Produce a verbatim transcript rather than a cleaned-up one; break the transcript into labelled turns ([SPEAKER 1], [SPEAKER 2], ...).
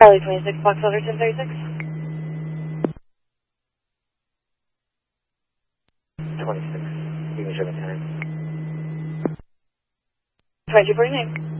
[SPEAKER 1] Charlie twenty-six, Fox Silver ten thirty-six.
[SPEAKER 2] twenty-six. You can show me time.
[SPEAKER 1] twenty-two forty-nine.